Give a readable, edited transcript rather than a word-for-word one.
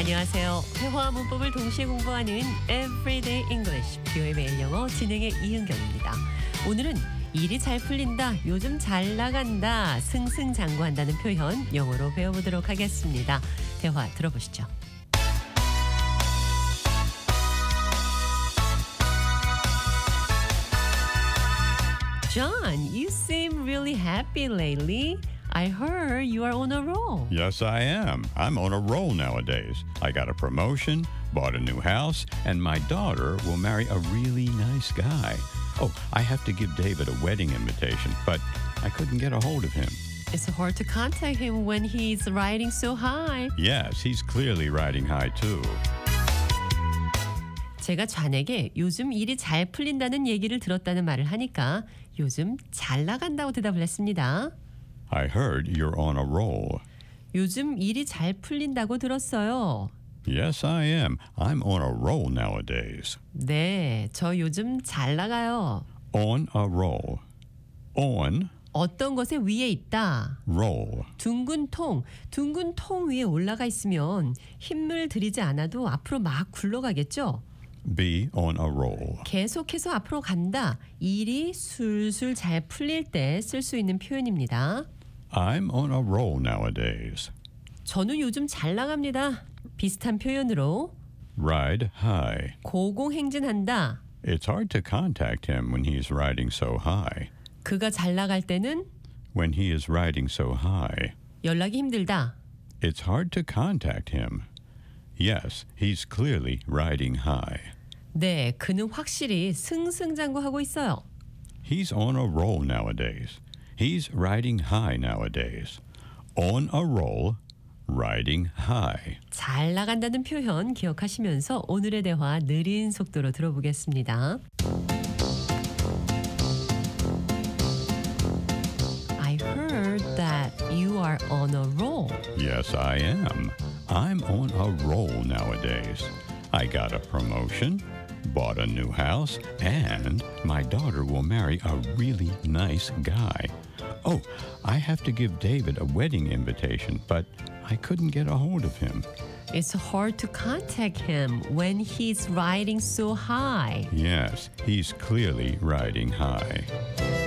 안녕하세요. 회화와 문법을 동시에 공부하는 Everyday English, 뷰의 매일 영어 진행의 이은경입니다. 오늘은 일이 잘 풀린다, 요즘 잘 나간다, 승승장구한다는 표현 영어로 배워보도록 하겠습니다. 대화 들어보시죠. John, you seem really happy lately. I heard you are on a roll. Yes, I am. I'm on a roll nowadays. I got a promotion, bought a new house, and my daughter will marry a really nice guy. Oh, I have to give David a wedding invitation, but I couldn't get a hold of him. It's hard to contact him when he's riding so high. Yes, he's clearly riding high too. 제가 좌에게 요즘 일이 잘 풀린다는 얘기를 들었다는 말을 하니까 요즘 잘 나간다고 대답을 했습니다. I heard you're on a roll. 요즘 일이 잘 풀린다고 들었어요. Yes, I am. I'm on a roll nowadays. 네, 저 요즘 잘 나가요. On a roll. On, 어떤 것에 위에 있다. roll. 둥근 통 위에 올라가 있으면 힘을 들이지 않아도 앞으로 막 굴러가겠죠? Be on a roll. 계속해서 앞으로 간다. 일이 술술 잘 풀릴 때 쓸 수 있는 표현입니다. I'm on a roll nowadays. 저는 요즘 잘 나갑니다. 비슷한 표현으로 Ride high. 고공행진한다. It's hard to contact him when he's riding so high. 그가 잘 나갈 때는 When he is riding so high, 연락이 힘들다. it's hard to contact him. Yes, he's clearly riding high. 네, 그는 확실히 승승장구하고 있어요. He's on a roll nowadays. He's riding high nowadays. On a roll, riding high. 잘 나간다는 표현 기억하시면서 오늘의 대화 느린 속도로 들어보겠습니다. I heard that you are on a roll. Yes, I am. I'm on a roll nowadays. I got a promotion, bought a new house, and my daughter will marry a really nice guy. Oh, I have to give David a wedding invitation, but I couldn't get a hold of him. It's hard to contact him when he's riding so high. Yes, he's clearly riding high.